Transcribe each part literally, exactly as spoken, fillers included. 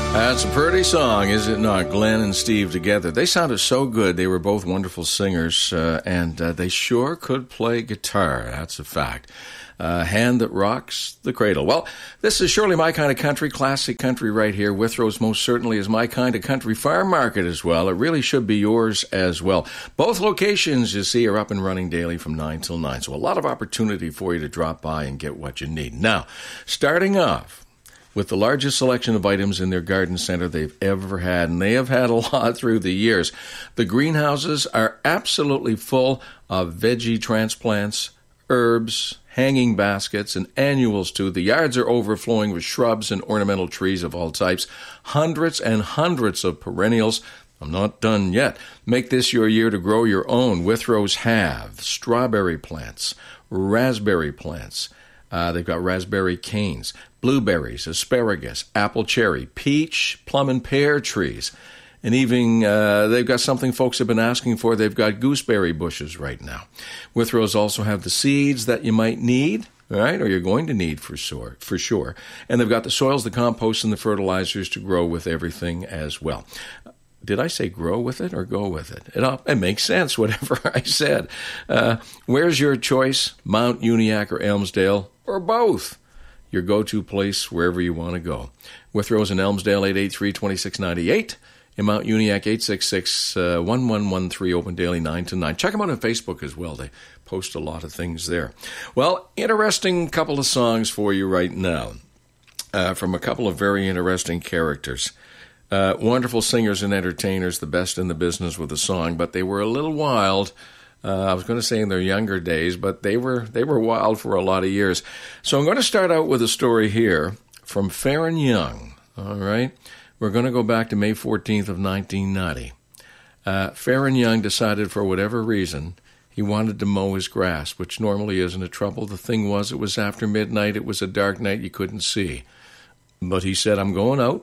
That's a pretty song, is it not? Glenn and Steve together. They sounded so good. They were both wonderful singers, uh, and uh, they sure could play guitar. That's a fact. Uh, hand that rocks the cradle. Well, this is surely my kind of country, classic country right here. Withrow's most certainly is my kind of country farm market as well. It really should be yours as well. Both locations, you see, are up and running daily from nine till nine, so a lot of opportunity for you to drop by and get what you need. Now, starting off with the largest selection of items in their garden center they've ever had, and they have had a lot through the years. The greenhouses are absolutely full of veggie transplants, herbs, hanging baskets, and annuals too. The yards are overflowing with shrubs and ornamental trees of all types, hundreds and hundreds of perennials. I'm not done yet. Make this your year to grow your own. Withrow's have strawberry plants, raspberry plants. Uh, they've got raspberry canes, blueberries, asparagus, apple cherry, peach, plum, and pear trees. And even uh, they've got something folks have been asking for. They've got gooseberry bushes right now. Withrow's also have the seeds that you might need, right, or you're going to need for sure, for sure. And they've got the soils, the compost, and the fertilizers to grow with everything as well. Did I say grow with it or go with it? It, all, it makes sense, whatever I said. Uh, where's your choice? Mount Uniacke or Elmsdale, or both? Your go-to place wherever you want to go. Withrow's in Elmsdale, eight eight three, two six nine eight. In Mount Uniacke, eight six six, one one one three, open daily nine to nine. Check them out on Facebook as well. They post a lot of things there. Well, interesting couple of songs for you right now uh, from a couple of very interesting characters. Uh, wonderful singers and entertainers, the best in the business with a song, but they were a little wild. Uh, I was going to say in their younger days, but they were they were wild for a lot of years. So I'm going to start out with a story here from Faron Young. All right, we're going to go back to May fourteenth of nineteen ninety. Uh, Faron Young decided for whatever reason he wanted to mow his grass, which normally isn't a trouble. The thing was, it was after midnight. It was a dark night. You couldn't see. But he said, I'm going out.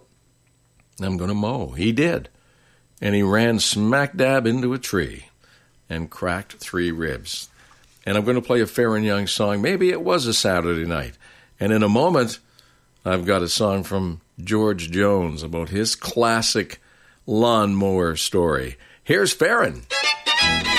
I'm going to mow. He did. And he ran smack dab into a tree and cracked three ribs. And I'm going to play a Faron Young song. Maybe it was a Saturday night. And in a moment, I've got a song from George Jones about his classic lawnmower story. Here's Faron.